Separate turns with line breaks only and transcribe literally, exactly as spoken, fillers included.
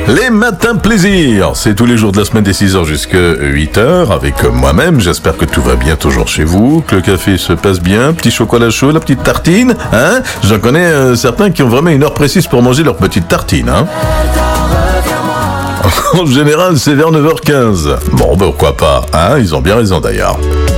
Les matins plaisir, c'est tous les jours de la semaine des six heures jusqu'à huit heures avec moi-même. J'espère que tout va bien toujours chez vous, que le café se passe bien, petit chocolat chaud, la petite tartine, hein. J'en connais euh, certains qui ont vraiment une heure précise pour manger leur petite tartine, hein. En général, c'est vers neuf heures quinze. Bon, ben pourquoi pas, hein. Ils ont bien raison d'ailleurs.